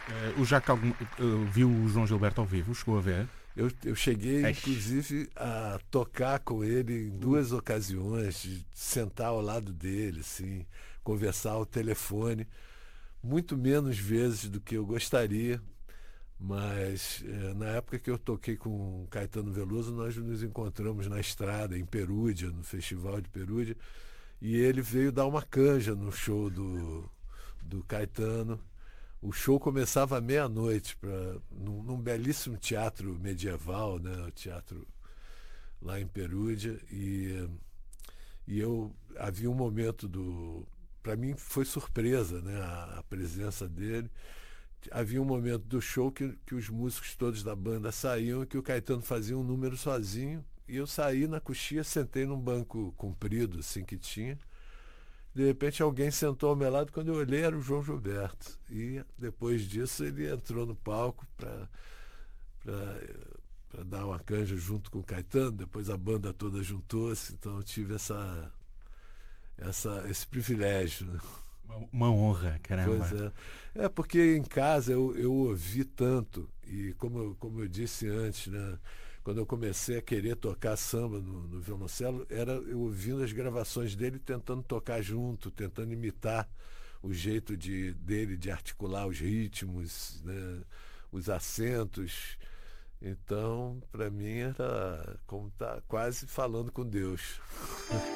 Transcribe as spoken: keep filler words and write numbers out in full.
Uh, o Jaco algum, uh, viu o João Gilberto ao vivo? Chegou a ver? Eu, eu cheguei, Eish. inclusive, a tocar com ele em duas ocasiões, de sentar ao lado dele, assim, conversar ao telefone, muito menos vezes do que eu gostaria, mas eh, na época que eu toquei com o Caetano Veloso, nós nos encontramos na estrada, em Perúdia, no Festival de Perúdia, e ele veio dar uma canja no show do, do Caetano. O show começava à meia-noite, pra, num, num belíssimo teatro medieval, né? O teatro lá em Perúdia. E, e eu havia um momento do. Para mim foi surpresa, né? A, a presença dele. Havia um momento do show que, que os músicos todos da banda saíam e que o Caetano fazia um número sozinho. E eu saí na coxia, sentei num banco comprido, assim que tinha. De repente alguém sentou ao meu lado, quando eu olhei era o João Gilberto. E depois disso ele entrou no palco para dar uma canja junto com o Caetano, depois a banda toda juntou-se, então eu tive essa, essa, esse privilégio. Né? Uma honra, caramba. Pois é. É porque em casa eu, eu ouvi tanto, e como, eu- como eu disse antes, né? Quando eu comecei a querer tocar samba no, no violoncelo, era eu ouvindo as gravações dele, tentando tocar junto, tentando imitar o jeito de, dele de articular os ritmos, né? Os acentos. Então, para mim, era como estar quase falando com Deus.